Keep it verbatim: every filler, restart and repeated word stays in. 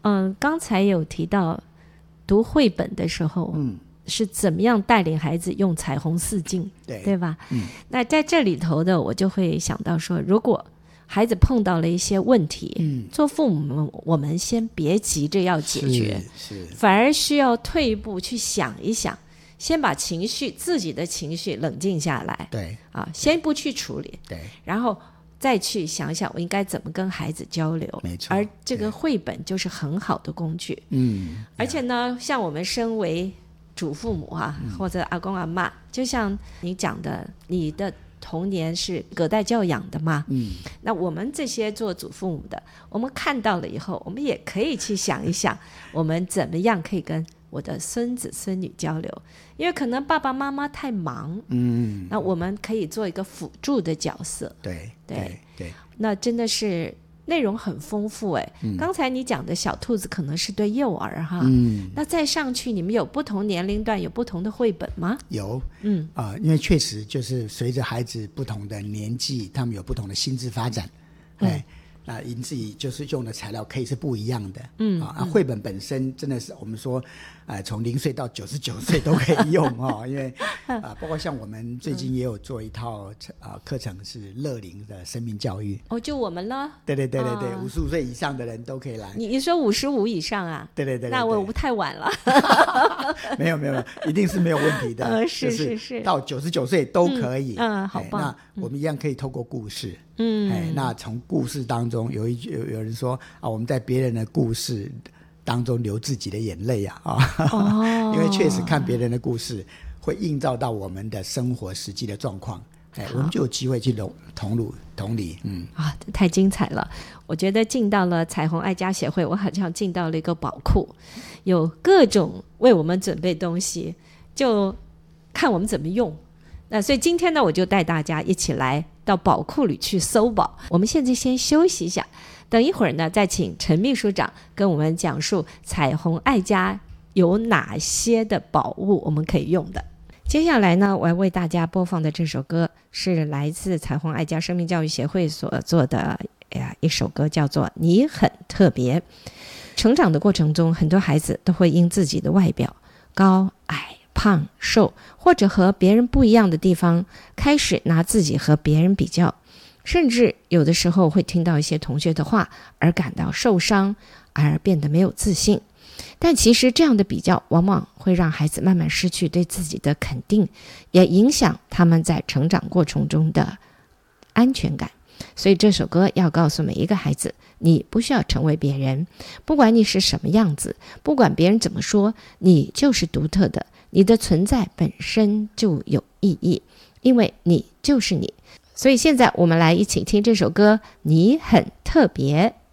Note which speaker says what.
Speaker 1: 嗯，刚才有提到读绘本的时候，嗯，是怎么样带领孩子用彩虹四镜，对对吧？嗯，那在这里头的我就会想到说，如果孩子碰到了一些问题，嗯，做父母我们先别急着要解决，是是反而需要退一步去想一想，先把情绪自己的情绪冷静下来，对啊，先不去处理，对，然后再去想想我应该怎么跟孩子交流，没错，而这个绘本就是很好的工具，嗯，而且呢，像我们身为祖父母啊，嗯、或者阿公阿嬷，就像你讲的，你的童年是隔代教养的嘛，嗯，那我们这些做祖父母的，我们看到了以后，我们也可以去想一想，我们怎么样可以跟我的孙子孙女交流，因为可能爸爸妈妈太忙，嗯，那我们可以做一个辅助的角色，对对 对, 对，那真的是内容很丰富哎、嗯。刚才你讲的小兔子可能是对幼儿哈，嗯，那再上去你们有不同年龄段有不同的绘本吗？
Speaker 2: 有，嗯啊、呃，因为确实就是随着孩子不同的年纪，他们有不同的心智发展，嗯、哎。那因此就是用的材料可以是不一样的，嗯啊，绘本本身真的是我们说，呃，从零岁到九十九岁都可以用哦，因为啊、呃，包括像我们最近也有做一套啊、呃、课程是乐龄的生命教育，
Speaker 1: 哦，就我们了，
Speaker 2: 对对对对对，五十五岁以上的人都可以来。
Speaker 1: 你你说五十五以上啊？
Speaker 2: 对对 对, 对, 对，
Speaker 1: 那我太晚了，
Speaker 2: 没有没有没有，一定是没有问题的，
Speaker 1: 呃、是是是，
Speaker 2: 到九十九岁都可以，
Speaker 1: 嗯，嗯好棒。
Speaker 2: 那我们一样可以透过故事。嗯，哎，那从故事当中有一有有人说啊，我们在别人的故事当中流自己的眼泪啊啊、哦，因为确实看别人的故事会映照到我们的生活实际的状况，哎，我们就有机会去同理同理，嗯
Speaker 1: 啊，太精彩了！我觉得进到了彩虹爱家协会，我好像进到了一个宝库，有各种为我们准备东西，就看我们怎么用。那所以今天呢，我就带大家一起来到宝库里去搜宝。我们现在先休息一下，等一会儿呢，再请陈秘书长跟我们讲述彩虹爱家有哪些的宝物我们可以用的。接下来呢，我要为大家播放的这首歌是来自彩虹爱家生命教育协会所做的一首歌，叫做《你很特别》。成长的过程中，很多孩子都会因自己的外表高矮胖瘦或者和别人不一样的地方开始拿自己和别人比较，甚至有的时候会听到一些同学的话而感到受伤，而变得没有自信。但其实这样的比较往往会让孩子慢慢失去对自己的肯定，也影响他们在成长过程中的安全感。所以这首歌要告诉每一个孩子，你不需要成为别人，不管你是什么样子，不管别人怎么说，你就是独特的，你的存在本身就有意义，因为你就是你。所以现在我们来一起听这首歌，你很特别。